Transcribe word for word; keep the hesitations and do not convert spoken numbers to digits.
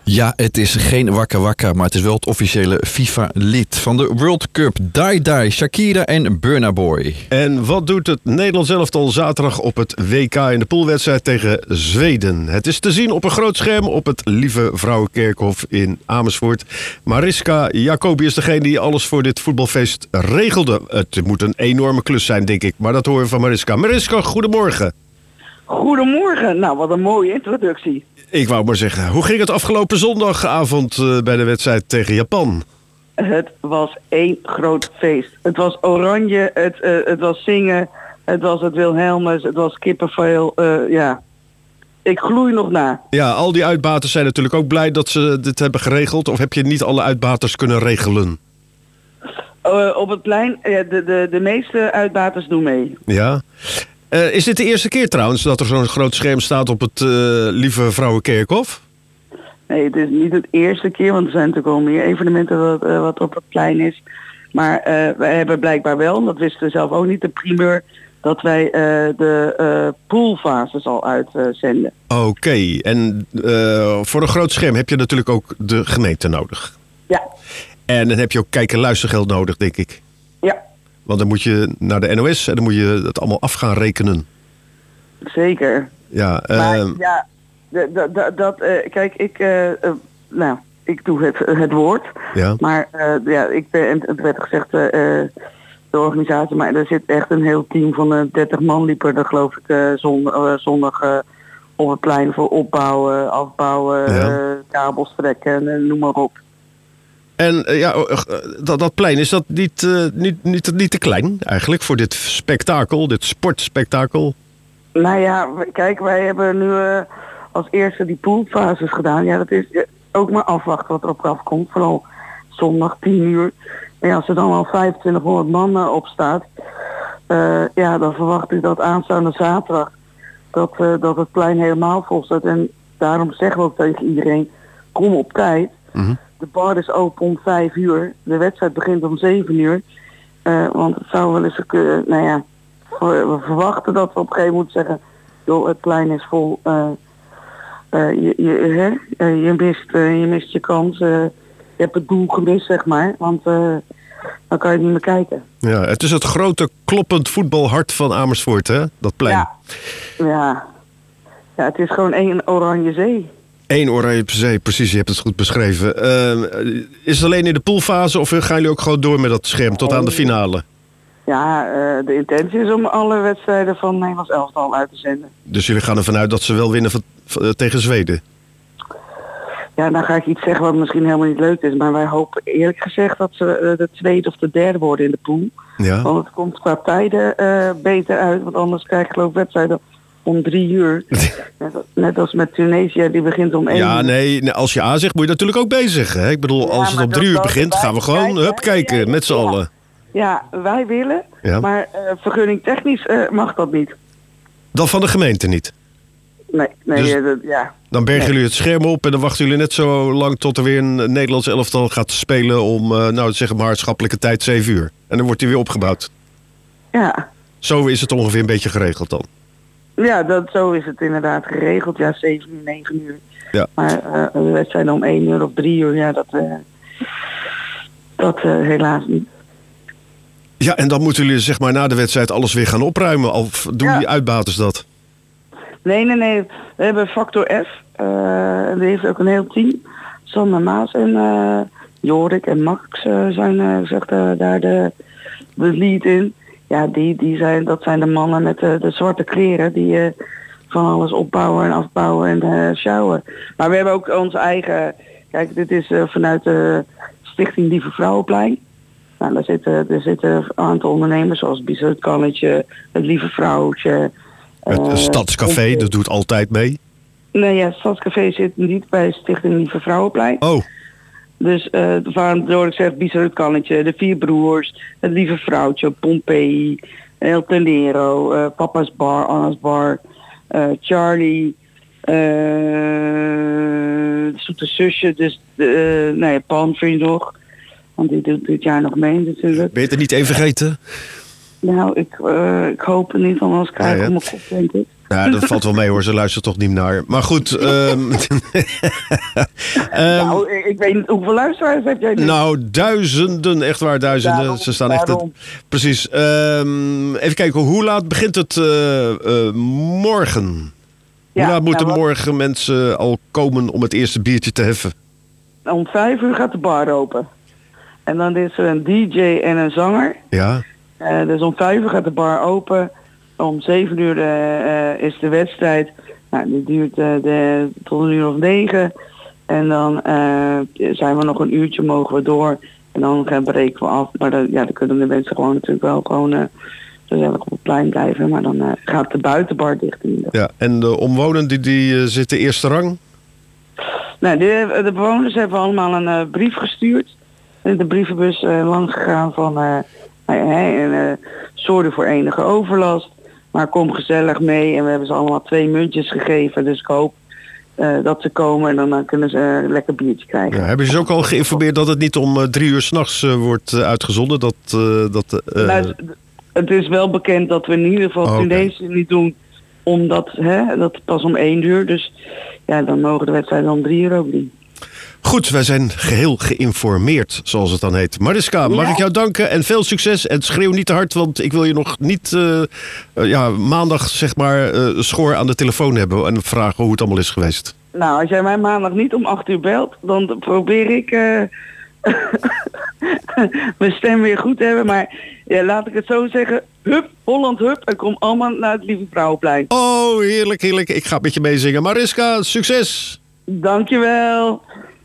Ja, het is geen Wakka Wakka, maar het is wel het officiële FIFA-lid van de World Cup. Dai Dai, Shakira en Burna Boy. En wat doet het Nederlands elftal zaterdag op het W K in de poolwedstrijd tegen Zweden? Het is te zien op een groot scherm op het Lieve Vrouwenkerkhof in Amersfoort. Mariska Jacobi is degene die alles voor dit voetbalfeest regelde. Het moet een enorme klus zijn, denk ik, maar dat horen we van Mariska. Mariska, goedemorgen. Goedemorgen. Nou, wat een mooie introductie. Ik wou maar zeggen, hoe ging het afgelopen zondagavond uh, bij de wedstrijd tegen Japan? Het was één groot feest. Het was oranje, het, uh, het was zingen, het was het Wilhelmus, het was kippenvel. Uh, ja, ik gloei nog na. Ja, al die uitbaters zijn natuurlijk ook blij dat ze dit hebben geregeld. Of heb je niet alle uitbaters kunnen regelen? Uh, op het plein, uh, de, de, de meeste uitbaters doen mee. Ja. Uh, is dit de eerste keer trouwens dat er zo'n groot scherm staat op het uh, Lieve Vrouwenkerkhof? Nee, het is niet het eerste keer, want er zijn natuurlijk al meer evenementen wat, uh, wat op het plein is. Maar uh, wij hebben blijkbaar wel, dat wisten we zelf ook niet, de primeur, dat wij uh, de uh, poolfases al uitzenden. Uh, Oké, okay. en uh, voor een groot scherm heb je natuurlijk ook de gemeente nodig. Ja. En dan heb je ook kijk- en luistergeld nodig, denk ik. Ja. Want dan moet je naar de N O S en dan moet je het allemaal af gaan rekenen. Zeker. Ja, uh, maar ja, dat, dat, dat uh, kijk, ik, uh, uh, nou, ik doe het, het woord. Ja. Maar uh, ja, ik ben, het werd gezegd, uh, de organisatie, maar er zit echt een heel team van uh, dertig man liepen er geloof ik uh, zon, uh, zondag uh, op het plein voor opbouwen, afbouwen, ja. uh, kabels trekken en uh, noem maar op. En uh, ja, uh, dat, dat plein, is dat niet, uh, niet, niet, niet te klein eigenlijk voor dit spektakel, dit sportspektakel? Nou ja, kijk, wij hebben nu uh, als eerste die poolfases gedaan. Ja, dat is uh, ook maar afwachten wat er op afkomt. Vooral zondag tien uur. En ja, als er dan al vijfentwintighonderd man uh, op staat, uh, ja, dan verwacht ik dat aanstaande zaterdag dat, uh, dat het plein helemaal vol staat. En daarom zeggen we ook tegen iedereen, kom op tijd. Mm-hmm. De bar is open om vijf uur. De wedstrijd begint om zeven uur. Uh, want het zou wel eens kunnen, uh, nou ja, we verwachten dat we op een gegeven moment zeggen, joh, het plein is vol. Uh, uh, je, je, hè? Uh, je, mist, uh, je mist je kans. Uh, je hebt het doel gemist, zeg maar. Want uh, dan kan je niet meer kijken. Ja, het is het grote kloppend voetbalhart van Amersfoort, hè? Dat plein. Ja, ja. ja het is gewoon één oranje zee. Eén oranje zee, precies, je hebt het goed beschreven. Uh, is het alleen in de poolfase of gaan jullie ook gewoon door met dat scherm tot aan de finale? Ja, uh, de intentie is om alle wedstrijden van Nederlands elftal uit te zenden. Dus jullie gaan ervan uit dat ze wel winnen van, van, tegen Zweden? Ja, dan ga ik iets zeggen wat misschien helemaal niet leuk is. Maar wij hopen eerlijk gezegd dat ze uh, de tweede of de derde worden in de pool. Ja. Want het komt qua tijden uh, beter uit. Want anders krijg je geloof ik wedstrijden om drie uur. net, net als met Tunesië, die begint om één ja, uur. Nee, als je A zegt moet je natuurlijk ook B zeggen. Hè? Ik bedoel, als ja, het om drie uur begint, gaan we gewoon kijken, hup, kijken ja, met z'n ja. allen. Ja, wij willen, ja. maar uh, vergunning technisch uh, mag dat niet. Dan van de gemeente niet? Nee, nee, dus uh, dat, ja. Dan bergen nee. jullie het scherm op en dan wachten jullie net zo lang tot er weer een Nederlands elftal gaat spelen om, uh, nou zeg maar, hartschappelijke tijd zeven uur. En dan wordt hij weer opgebouwd. Ja. Zo is het ongeveer een beetje geregeld dan? Ja, dat, zo is het inderdaad geregeld. Ja, zeven uur, negen uur. Ja. Maar uh, de wedstrijd om één uur of drie uur, ja, dat, uh, dat uh, helaas niet. Ja, en dan moeten jullie zeg maar na de wedstrijd alles weer gaan opruimen. Of doen ja. die uitbaters dat? Nee, nee, nee. We hebben Factor F. Uh, en die heeft ook een heel team. Sander Maas en uh, Jorik en Max uh, zijn uh, zeg, uh, daar de, de lead in. Ja, die, die zijn, dat zijn de mannen met de, de zwarte kleren die uh, van alles opbouwen en afbouwen en uh, sjouwen. Maar we hebben ook onze eigen... Kijk, dit is uh, vanuit de Stichting Lieve Vrouwenplein. Nou, daar zitten, er zitten een aantal ondernemers zoals Bizet Kannetje, het Lieve Vrouwtje. Het uh, Stadscafé, uh, dat doet altijd mee? Nee, ja, het Stadscafé zit niet bij Stichting Lieve Vrouwenplein. Oh. Dus uh, waardoor ik zeg Bizet Kannetje, de Vier Broers, het Lieve Vrouwtje, Pompeii, El Tenero, uh, Papa's Bar, Anna's Bar, uh, Charlie, uh, de Zoete Zusje, dus uh, nee, Palmtree nog. Want die doet dit jaar nog mee natuurlijk. Ben je het er niet even vergeten? Nou, ik, uh, ik hoop het niet, want anders krijg ik ja, ja. mijn kop, denk ik. Ja, dat valt wel mee hoor, ze luistert toch niet naar. Maar goed. Um, um, nou, ik weet niet hoeveel luisteraars heb jij nu? Nou, duizenden, echt waar, duizenden. Daarom, ze staan echt... daarom. Precies. Um, even kijken, hoe laat begint het uh, uh, morgen? Ja, hoe laat moeten nou, morgen mensen al komen om het eerste biertje te heffen? Om vijf uur gaat de bar open. En dan is er een D J en een zanger. Ja. Uh, dus om vijf uur gaat de bar open. Om zeven uur uh, is de wedstrijd. Nou, die duurt uh, de, tot een uur of negen. En dan uh, zijn we nog een uurtje, mogen we door. En dan gaan breken we af. Maar dan, ja, dan kunnen de mensen gewoon natuurlijk wel gewoon uh, gezellig op het plein blijven. Maar dan uh, gaat de buitenbar dicht in ieder geval. Ja, en de omwonenden die, die uh, zitten eerste rang? Nou, de, de bewoners hebben allemaal een uh, brief gestuurd. In de brievenbus uh, langs gegaan van... Uh, hey, en, uh, sorry voor enige overlast. Maar kom gezellig mee. En we hebben ze allemaal twee muntjes gegeven. Dus ik hoop uh, dat ze komen. En dan uh, kunnen ze uh, een lekker biertje krijgen. Ja, hebben ze ook al geïnformeerd dat het niet om uh, drie uur 's nachts uh, wordt uh, uitgezonden? Dat, uh, dat, uh... nou, het is wel bekend dat we in ieder geval oh, in okay. deze niet doen. Omdat, hè, dat pas om één uur. Dus ja, dan mogen de wedstrijden om drie uur ook niet. Goed, wij zijn geheel geïnformeerd, zoals het dan heet. Mariska, mag ja. ik jou danken en veel succes. En schreeuw niet te hard, want ik wil je nog niet uh, uh, ja, maandag zeg maar uh, schoor aan de telefoon hebben en vragen hoe het allemaal is geweest. Nou, als jij mij maandag niet om acht uur belt, dan probeer ik uh, mijn stem weer goed te hebben. Maar ja, laat ik het zo zeggen, hup, Holland hup, en kom allemaal naar het Lieve Vrouwenplein. Oh, heerlijk, heerlijk. Ik ga met je meezingen. Mariska, succes! Dankjewel.